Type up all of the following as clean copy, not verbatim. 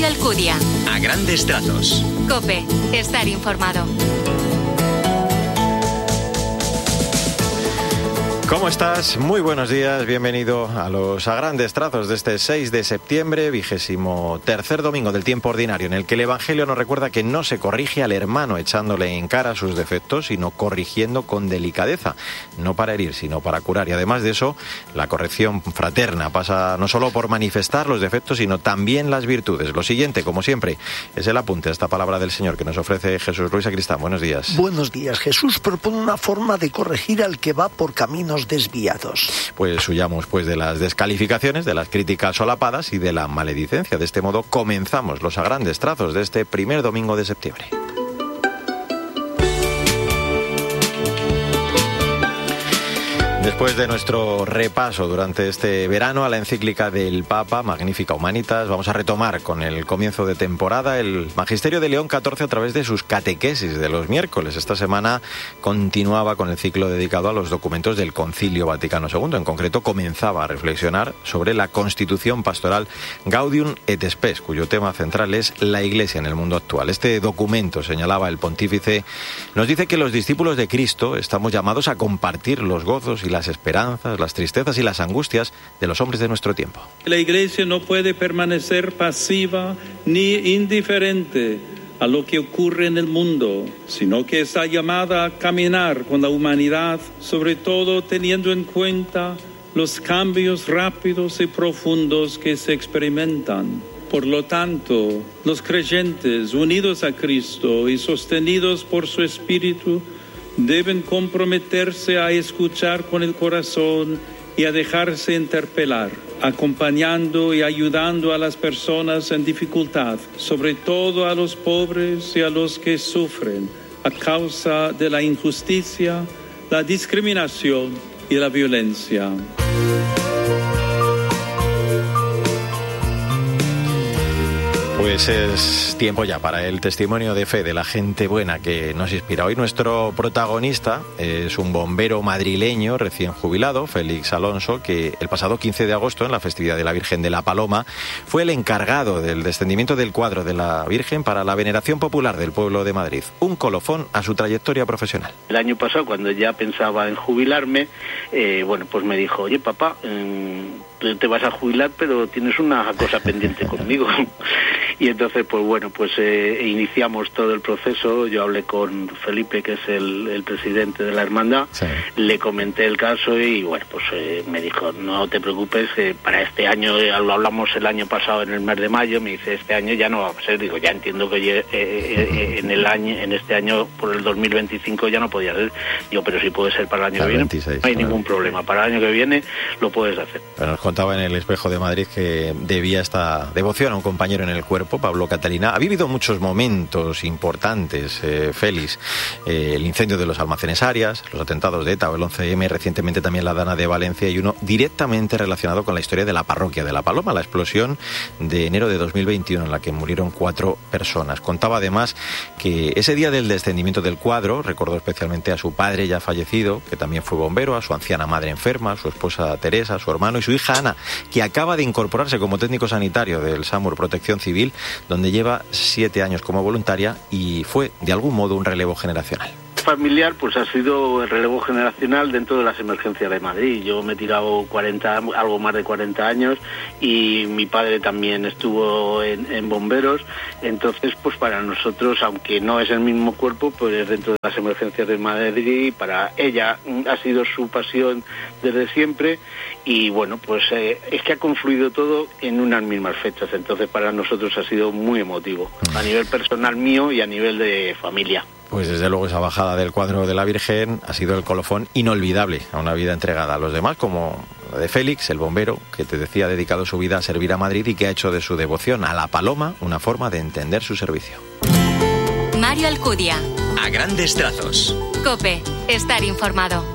Mario Alcudia. A grandes trazos. COPE. Estar informado. ¿Cómo estás? Muy buenos días, bienvenido a los A Grandes Trazos de este 6 de septiembre, 23º domingo del tiempo ordinario, en el que el Evangelio nos recuerda que no se corrige al hermano echándole en cara sus defectos, sino corrigiendo con delicadeza, no para herir, sino para curar. Y además de eso, la corrección fraterna pasa no solo por manifestar los defectos, sino también las virtudes. Lo siguiente, como siempre, es el apunte a esta palabra del Señor que nos ofrece Jesús Luis Sacristán. Buenos días. Buenos días. Jesús propone una forma de corregir al que va por caminos desviados. Pues huyamos de las descalificaciones, de las críticas solapadas y de la maledicencia. De este modo comenzamos los A Grandes Trazos de este primer domingo de septiembre. Después de nuestro repaso durante este verano a la encíclica del Papa, Magnificat Humanitas, vamos a retomar con el comienzo de temporada el Magisterio de León XIV a través de sus catequesis de los miércoles. Esta semana continuaba con el ciclo dedicado a los documentos del Concilio Vaticano II. En concreto, comenzaba a reflexionar sobre la Constitución Pastoral Gaudium et Spes, cuyo tema central es la Iglesia en el mundo actual. Este documento, señalaba el pontífice, nos dice que los discípulos de Cristo estamos llamados a compartir los gozos y las esperanzas, las tristezas y las angustias de los hombres de nuestro tiempo. La Iglesia no puede permanecer pasiva ni indiferente a lo que ocurre en el mundo, sino que está llamada a caminar con la humanidad, sobre todo teniendo en cuenta los cambios rápidos y profundos que se experimentan. Por lo tanto, los creyentes unidos a Cristo y sostenidos por su Espíritu deben comprometerse a escuchar con el corazón y a dejarse interpelar, acompañando y ayudando a las personas en dificultad, sobre todo a los pobres y a los que sufren a causa de la injusticia, la discriminación y la violencia. Pues es tiempo ya para el testimonio de fe de la gente buena que nos inspira. Hoy nuestro protagonista es un bombero madrileño recién jubilado, Félix Alonso, que el pasado 15 de agosto, en la festividad de la Virgen de la Paloma, fue el encargado del descendimiento del cuadro de la Virgen para la veneración popular del pueblo de Madrid. Un colofón a su trayectoria profesional. El año pasado, cuando ya pensaba en jubilarme, pues me dijo, oye papá, te vas a jubilar, pero tienes una cosa pendiente conmigo. Y entonces, iniciamos todo el proceso. Yo hablé con Felipe, que es el presidente de la hermandad, sí. Le comenté el caso y me dijo, no te preocupes, para este año, lo hablamos el año pasado en el mes de mayo, me dice, este año ya no va a ser. Digo, ya entiendo que en este año, por el 2025 ya no podía ser. Digo, pero sí puede ser para el año que viene, 26, no hay ningún problema, para el año que viene lo puedes hacer. Bueno, nos contaba en el Espejo de Madrid que debía esta devoción a un compañero en el cuerpo, Pablo Catalina. Ha vivido muchos momentos importantes, Félix, el incendio de los almacenes Arias, los atentados de ETA o el 11M, recientemente también la Dana de Valencia, y uno directamente relacionado con la historia de la parroquia de La Paloma, la explosión de enero de 2021 en la que murieron 4 personas. Contaba además que ese día del descendimiento del cuadro recordó especialmente a su padre ya fallecido, que también fue bombero, a su anciana madre enferma, a su esposa Teresa, a su hermano y su hija Ana, que acaba de incorporarse como técnico sanitario del SAMUR Protección Civil, donde lleva 7 años como voluntaria y fue de algún modo un relevo generacional. Familiar, pues ha sido el relevo generacional dentro de las emergencias de Madrid. Yo me he tirado algo más de 40 años y mi padre también estuvo en bomberos. Entonces, pues para nosotros, aunque no es el mismo cuerpo, pues es dentro de las emergencias de Madrid. Para ella ha sido su pasión desde siempre y es que ha confluido todo en unas mismas fechas. Entonces para nosotros ha sido muy emotivo, a nivel personal mío y a nivel de familia. Pues desde luego esa bajada del cuadro de la Virgen ha sido el colofón inolvidable a una vida entregada a los demás, como la de Félix, el bombero, que te decía ha dedicado su vida a servir a Madrid y que ha hecho de su devoción a la Paloma una forma de entender su servicio. Mario Alcudia. A grandes trazos. COPE. Estar informado.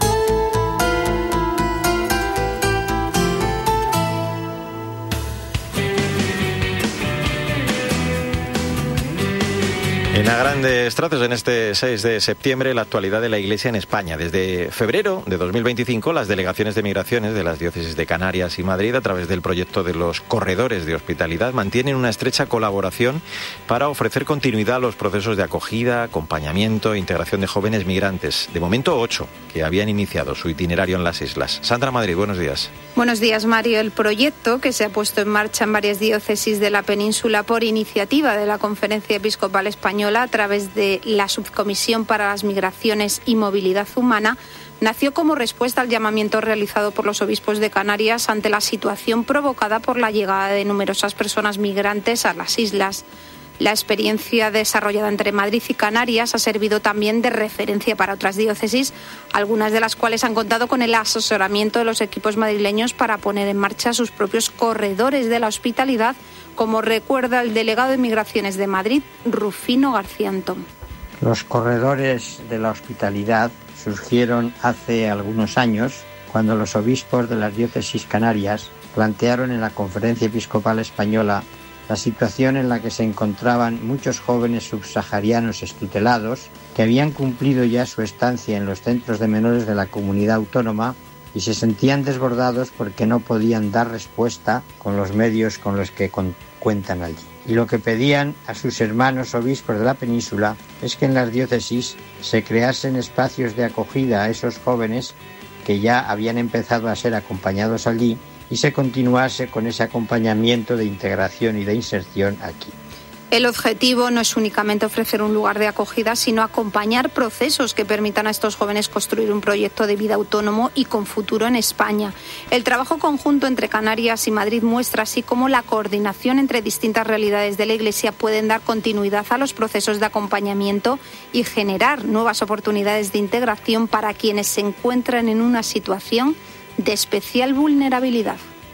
En A Grandes Trazos, en este 6 de septiembre, la actualidad de la Iglesia en España. Desde febrero de 2025, las delegaciones de migraciones de las diócesis de Canarias y Madrid, a través del proyecto de los corredores de hospitalidad, mantienen una estrecha colaboración para ofrecer continuidad a los procesos de acogida, acompañamiento e integración de jóvenes migrantes. De momento, 8 que habían iniciado su itinerario en las islas. Sandra Madrid, buenos días. Buenos días, Mario. El proyecto, que se ha puesto en marcha en varias diócesis de la península por iniciativa de la Conferencia Episcopal Española a través de la Subcomisión para las Migraciones y Movilidad Humana, nació como respuesta al llamamiento realizado por los obispos de Canarias ante la situación provocada por la llegada de numerosas personas migrantes a las islas. La experiencia desarrollada entre Madrid y Canarias ha servido también de referencia para otras diócesis, algunas de las cuales han contado con el asesoramiento de los equipos madrileños para poner en marcha sus propios corredores de la hospitalidad, como recuerda el delegado de Migraciones de Madrid, Rufino García Antón. Los corredores de la hospitalidad surgieron hace algunos años, cuando los obispos de las diócesis canarias plantearon en la Conferencia Episcopal Española la situación en la que se encontraban muchos jóvenes subsaharianos extutelados que habían cumplido ya su estancia en los centros de menores de la comunidad autónoma y se sentían desbordados porque no podían dar respuesta con los medios con los que cuentan allí. Y lo que pedían a sus hermanos obispos de la península es que en las diócesis se creasen espacios de acogida a esos jóvenes que ya habían empezado a ser acompañados allí y se continuase con ese acompañamiento de integración y de inserción aquí. El objetivo no es únicamente ofrecer un lugar de acogida, sino acompañar procesos que permitan a estos jóvenes construir un proyecto de vida autónomo y con futuro en España. El trabajo conjunto entre Canarias y Madrid muestra así cómo la coordinación entre distintas realidades de la Iglesia pueden dar continuidad a los procesos de acompañamiento y generar nuevas oportunidades de integración para quienes se encuentran en una situación de especial vulnerabilidad.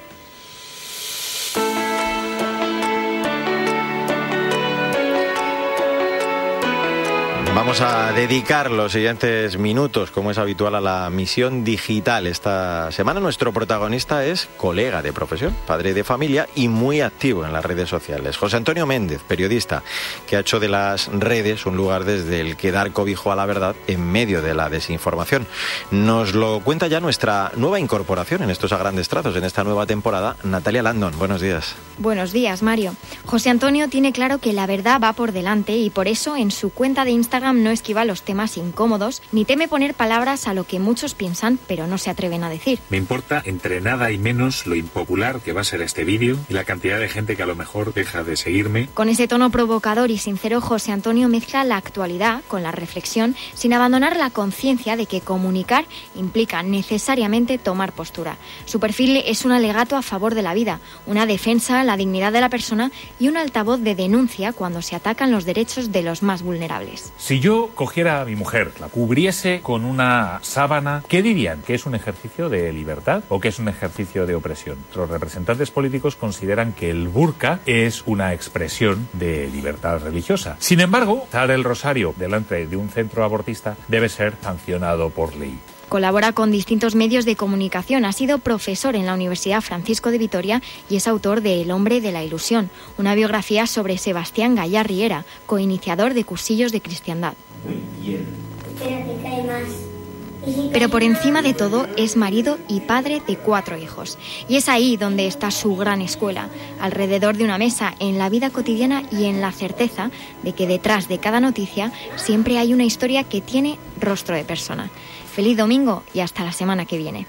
Vamos a dedicar los siguientes minutos, como es habitual, a la misión digital. Esta semana nuestro protagonista es colega de profesión, padre de familia y muy activo en las redes sociales. José Antonio Méndez, periodista, que ha hecho de las redes un lugar desde el que dar cobijo a la verdad en medio de la desinformación. Nos lo cuenta ya nuestra nueva incorporación en estos A Grandes Trazos, en esta nueva temporada, Natalia Landon. Buenos días. Buenos días, Mario. José Antonio tiene claro que la verdad va por delante y por eso en su cuenta de Instagram no esquiva los temas incómodos ni teme poner palabras a lo que muchos piensan pero no se atreven a decir. Me importa entre nada y menos lo impopular que va a ser este vídeo y la cantidad de gente que a lo mejor deja de seguirme. Con ese tono provocador y sincero, José Antonio mezcla la actualidad con la reflexión sin abandonar la conciencia de que comunicar implica necesariamente tomar postura. Su perfil es un alegato a favor de la vida, una defensa a la dignidad de la persona y un altavoz de denuncia cuando se atacan los derechos de los más vulnerables. Si yo cogiera a mi mujer, la cubriese con una sábana, ¿qué dirían? ¿Que es un ejercicio de libertad o que es un ejercicio de opresión? Los representantes políticos consideran que el burka es una expresión de libertad religiosa. Sin embargo, dar el rosario delante de un centro abortista debe ser sancionado por ley. Colabora con distintos medios de comunicación, ha sido profesor en la Universidad Francisco de Vitoria y es autor de El hombre de la ilusión, una biografía sobre Sebastián Gallá Riera, coiniciador de cursillos de cristiandad. Pero por encima de todo es marido y padre de 4 hijos. Y es ahí donde está su gran escuela, alrededor de una mesa, en la vida cotidiana y en la certeza de que detrás de cada noticia siempre hay una historia que tiene rostro de persona. Feliz domingo y hasta la semana que viene.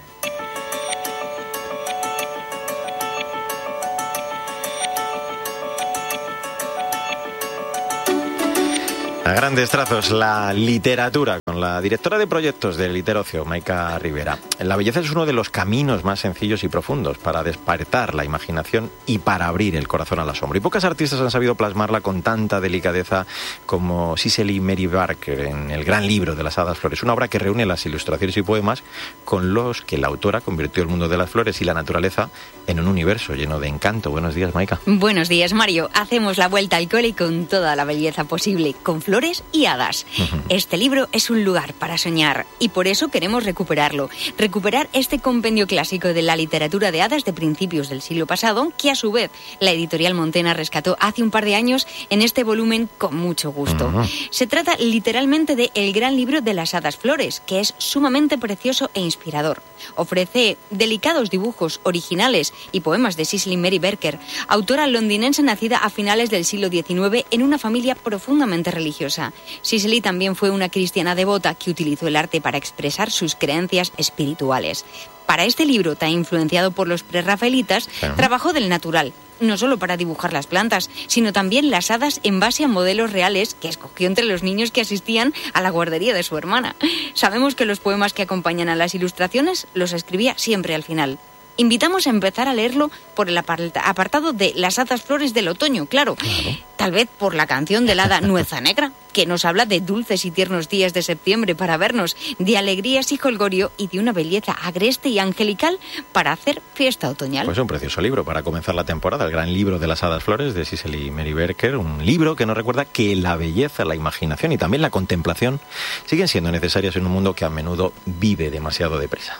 A Grandes Trazos, la literatura, con la directora de proyectos del Literocio, Maika Rivera. La belleza es uno de los caminos más sencillos y profundos para despertar la imaginación y para abrir el corazón al asombro. Y pocas artistas han sabido plasmarla con tanta delicadeza como Cicely Mary Barker en El gran libro de las hadas flores, una obra que reúne las ilustraciones y poemas con los que la autora convirtió el mundo de las flores y la naturaleza en un universo lleno de encanto. Buenos días, Maika. Buenos días, Mario. Hacemos la vuelta al cole con toda la belleza posible, con flores flores y hadas. Este libro es un lugar para soñar y por eso queremos recuperarlo. Recuperar este compendio clásico de la literatura de hadas de principios del siglo pasado, que a su vez la editorial Montena rescató hace un par de años en este volumen con mucho gusto. Se trata literalmente de El gran libro de las hadas flores, que es sumamente precioso e inspirador. Ofrece delicados dibujos originales y poemas de Cicely Mary Barker, autora londinense nacida a finales del siglo XIX en una familia profundamente religiosa. Cicely también fue una cristiana devota que utilizó el arte para expresar sus creencias espirituales. Para este libro, tan influenciado por los prerrafaelitas, trabajó del natural, no solo para dibujar las plantas, sino también las hadas en base a modelos reales que escogió entre los niños que asistían a la guardería de su hermana. Sabemos que los poemas que acompañan a las ilustraciones los escribía siempre al final. Invitamos a empezar a leerlo por el apartado de Las hadas flores del otoño, claro. Tal vez por la canción del hada Nueza Negra, que nos habla de dulces y tiernos días de septiembre para vernos, de alegrías y jolgorio y de una belleza agreste y angelical para hacer fiesta otoñal. Pues un precioso libro para comenzar la temporada, el gran libro de las hadas flores de Cicely Mary Barker, un libro que nos recuerda que la belleza, la imaginación y también la contemplación siguen siendo necesarias en un mundo que a menudo vive demasiado deprisa.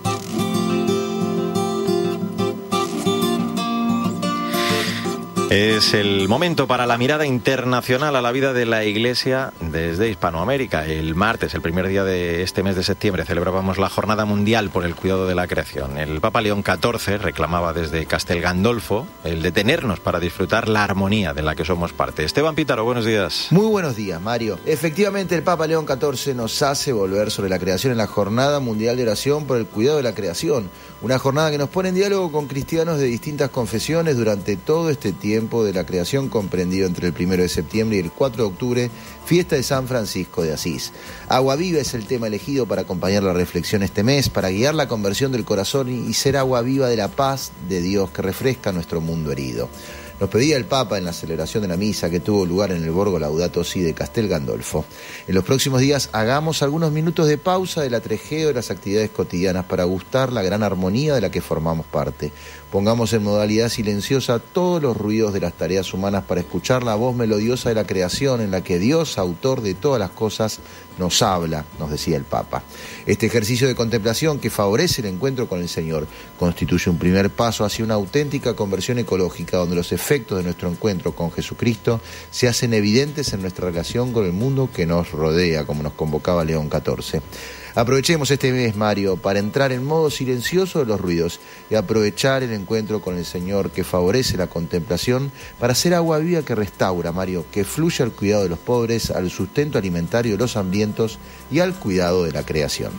Es el momento para la mirada internacional a la vida de la Iglesia desde Hispanoamérica. El martes, el primer día de este mes de septiembre, celebrábamos la Jornada Mundial por el Cuidado de la Creación. El Papa León XIV reclamaba desde Castel Gandolfo el detenernos para disfrutar la armonía de la que somos parte. Esteban Pítaro, buenos días. Muy buenos días, Mario. Efectivamente, el Papa León XIV nos hace volver sobre la creación en la Jornada Mundial de Oración por el Cuidado de la Creación. Una jornada que nos pone en diálogo con cristianos de distintas confesiones durante todo este tiempo de la creación, comprendido entre el 1 de septiembre y el 4 de octubre, fiesta de San Francisco de Asís. Agua viva es el tema elegido para acompañar la reflexión este mes, para guiar la conversión del corazón y ser agua viva de la paz de Dios que refresca nuestro mundo herido. Nos pedía el Papa en la celebración de la misa que tuvo lugar en el Borgo Laudato Si de Castel Gandolfo. En los próximos días hagamos algunos minutos de pausa del atrejeo de las actividades cotidianas para gustar la gran armonía de la que formamos parte. Pongamos en modalidad silenciosa todos los ruidos de las tareas humanas para escuchar la voz melodiosa de la creación en la que Dios, autor de todas las cosas, nos habla, nos decía el Papa. Este ejercicio de contemplación que favorece el encuentro con el Señor constituye un primer paso hacia una auténtica conversión ecológica donde los efectos de nuestro encuentro con Jesucristo se hacen evidentes en nuestra relación con el mundo que nos rodea, como nos convocaba León XIV. Aprovechemos este mes, Mario, para entrar en modo silencioso de los ruidos y aprovechar el encuentro con el Señor que favorece la contemplación para ser agua viva que restaura, Mario, que fluye al cuidado de los pobres, al sustento alimentario de los hambrientos y al cuidado de la creación.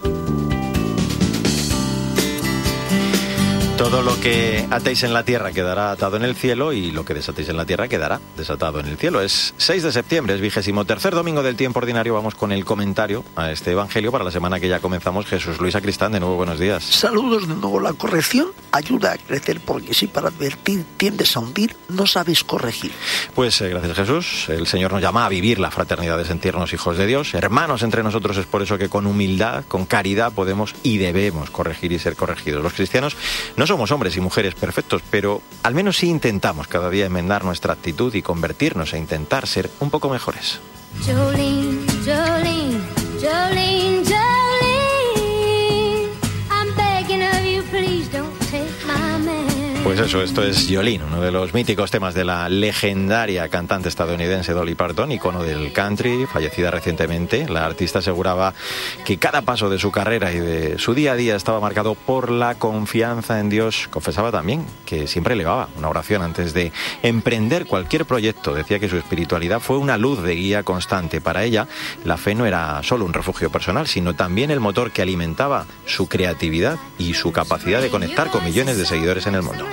Todo lo que atéis en la tierra quedará atado en el cielo y lo que desatéis en la tierra quedará desatado en el cielo. Es 6 de septiembre, es 23º domingo del tiempo ordinario. Vamos con el comentario a este evangelio para la semana que ya comenzamos. Jesús Luis Sacristán, de nuevo buenos días. Saludos de nuevo. La corrección ayuda a crecer porque si para advertir tiendes a hundir, no sabes corregir. Pues gracias Jesús. El Señor nos llama a vivir la fraternidad de sentirnos hijos de Dios, hermanos entre nosotros. Es por eso que con humildad, con caridad podemos y debemos corregir y ser corregidos. Los cristianos no somos hombres y mujeres perfectos, pero al menos sí intentamos cada día enmendar nuestra actitud y convertirnos e intentar ser un poco mejores. Jolene, Jolene, Jolene, Jolene, I'm begging of you, please don't take my man. Pues eso, esto es Jolene, uno de los míticos temas de la legendaria cantante estadounidense Dolly Parton, icono del country, fallecida recientemente. La artista aseguraba que cada paso de su carrera y de su día a día estaba marcado por la confianza en Dios. Confesaba también que siempre elevaba una oración antes de emprender cualquier proyecto. Decía que su espiritualidad fue una luz de guía constante. Para ella, la fe no era solo un refugio personal, sino también el motor que alimentaba su creatividad y su capacidad de conectar con millones de seguidores en el mundo.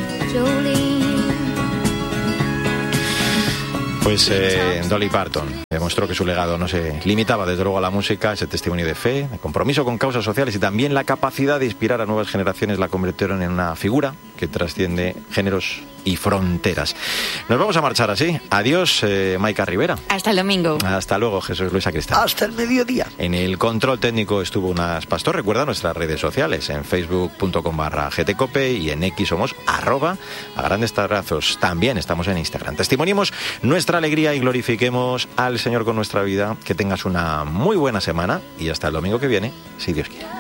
Pues Dolly Parton. Demostró que su legado no se limitaba desde luego a la música, ese testimonio de fe, de compromiso con causas sociales y también la capacidad de inspirar a nuevas generaciones la convirtieron en una figura que trasciende géneros y fronteras. Nos vamos a marchar así. Adiós, Maika Rivera. Hasta el domingo. Hasta luego, Jesús Luis Sacristán. Hasta el mediodía. En el control técnico estuvo Unas Pastor. Recuerda nuestras redes sociales en facebook.com/gtcope y en X somos @agrandestratos. También estamos en Instagram. Testimoniemos nuestra alegría y glorifiquemos al Señor con nuestra vida. Que tengas una muy buena semana y hasta el domingo que viene, si Dios quiere.